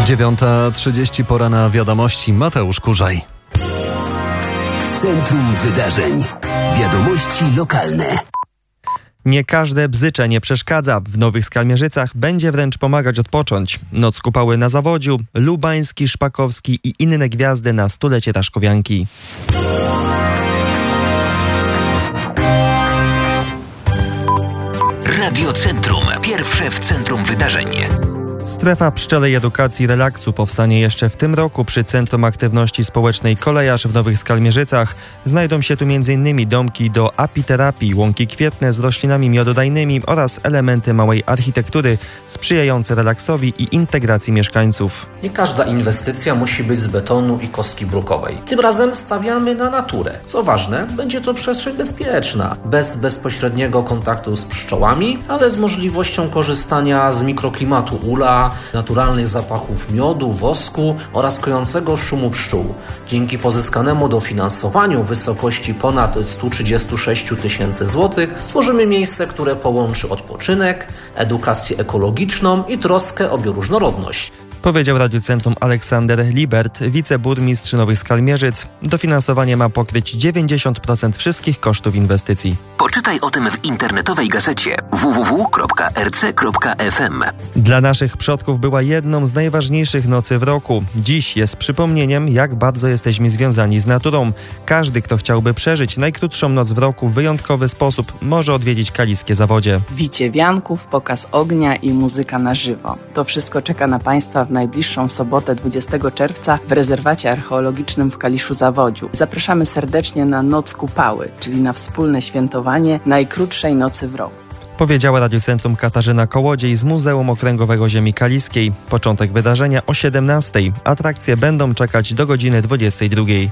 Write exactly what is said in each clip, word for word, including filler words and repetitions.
dziewiąta trzydzieści, pora na wiadomości. Mateusz Kurzaj. W centrum wydarzeń. Wiadomości lokalne. Nie każde bzycze nie przeszkadza. W Nowych Skalmierzycach będzie wręcz pomagać odpocząć. Noc kupały na Zawodziu, Lubański, Szpakowski i inne gwiazdy na stulecie Raszkowianki. Radio Centrum. Pierwsze w centrum wydarzeń. Strefa pszczelej edukacji relaksu powstanie jeszcze w tym roku przy Centrum Aktywności Społecznej Kolejarz w Nowych Skalmierzycach. Znajdą się tu m.in. domki do apiterapii, łąki kwietne z roślinami miododajnymi oraz elementy małej architektury sprzyjające relaksowi i integracji mieszkańców. Nie każda inwestycja musi być z betonu i kostki brukowej. Tym razem stawiamy na naturę. Co ważne, będzie to przestrzeń bezpieczna, bez bezpośredniego kontaktu z pszczołami, ale z możliwością korzystania z mikroklimatu ula, naturalnych zapachów miodu, wosku oraz kojącego szumu pszczół. Dzięki pozyskanemu dofinansowaniu w wysokości ponad sto trzydzieści sześć tysięcy złotych stworzymy miejsce, które połączy odpoczynek, edukację ekologiczną i troskę o bioróżnorodność. Powiedział Radiu Centrum Aleksander Libert, wiceburmistrz Nowych Skalmierzyc. Dofinansowanie ma pokryć dziewięćdziesiąt procent wszystkich kosztów inwestycji. Poczytaj o tym w internetowej gazecie w w w kropka r c kropka f m. Dla naszych przodków była jedną z najważniejszych nocy w roku. Dziś jest przypomnieniem, jak bardzo jesteśmy związani z naturą. Każdy, kto chciałby przeżyć najkrótszą noc w roku w wyjątkowy sposób, może odwiedzić kaliskie Zawodzie. Wicie wianków, pokaz ognia i muzyka na żywo. To wszystko czeka na Państwa w najbliższą sobotę dwudziestego czerwca w rezerwacie archeologicznym w Kaliszu Zawodziu. Zapraszamy serdecznie na Noc Kupały, czyli na wspólne świętowanie najkrótszej nocy w roku. Powiedziała Radiu Centrum Katarzyna Kołodziej z Muzeum Okręgowego Ziemi Kaliskiej. Początek wydarzenia o siedemnastej. Atrakcje będą czekać do godziny dwudziestej drugiej.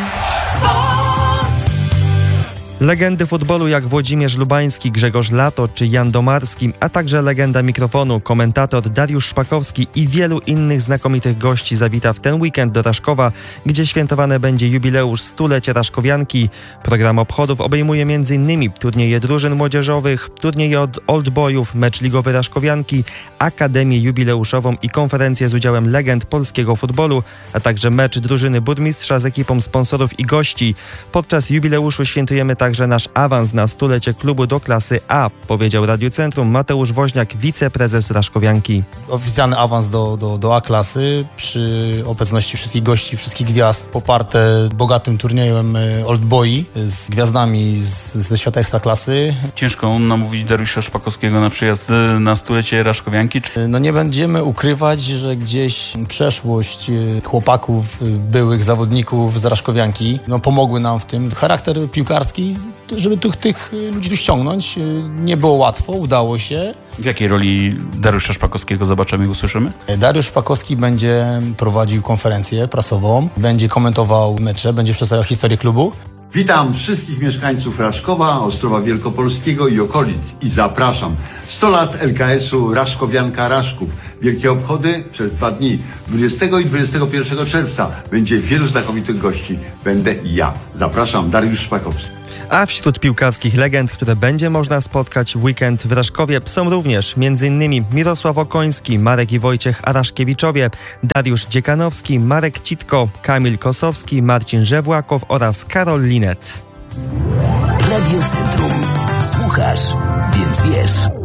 Legendy futbolu jak Włodzimierz Lubański, Grzegorz Lato czy Jan Domarski, a także legenda mikrofonu, komentator Dariusz Szpakowski i wielu innych znakomitych gości zawita w ten weekend do Raszkowa, gdzie świętowane będzie jubileusz stulecia Raszkowianki. Program obchodów obejmuje m.in. turnieje drużyn młodzieżowych, turnieje od oldboyów, mecz ligowy Raszkowianki, akademię jubileuszową i konferencję z udziałem legend polskiego futbolu, a także mecz drużyny burmistrza z ekipą sponsorów i gości. Podczas jubileuszu świętujemy także Także nasz awans na stulecie klubu do klasy A, powiedział Radiu Centrum Mateusz Woźniak, wiceprezes Raszkowianki. Oficjalny awans do, do, do A klasy przy obecności wszystkich gości, wszystkich gwiazd, poparte bogatym turniejem oldboyi z gwiazdami z, ze świata ekstraklasy. Ciężko namówić Dariusza Szpakowskiego na przyjazd na stulecie Raszkowianki. No nie będziemy ukrywać, że gdzieś przeszłość chłopaków, byłych zawodników z Raszkowianki no pomogły nam w tym. Charakter piłkarski, żeby tych, tych ludzi tu ściągnąć. Nie było łatwo, udało się. W jakiej roli Dariusza Szpakowskiego zobaczymy i usłyszymy? Dariusz Szpakowski będzie prowadził konferencję prasową, będzie komentował mecze, będzie przedstawiał historię klubu. Witam wszystkich mieszkańców Raszkowa, Ostrowa Wielkopolskiego i okolic i zapraszam. sto lat L K S-u Raszkowianka Raszków. Wielkie obchody przez dwa dni. dwudziestego i dwudziestego pierwszego czerwca będzie wielu znakomitych gości. Będę i ja. Zapraszam, Dariusz Szpakowski. A wśród piłkarskich legend, które będzie można spotkać w weekend w Raszkowie, są również m.in. Mirosław Okoński, Marek i Wojciech Araszkiewiczowie, Dariusz Dziekanowski, Marek Citko, Kamil Kosowski, Marcin Żewłakow oraz Karol Linet. Radio Centrum. Słuchasz, więc wiesz.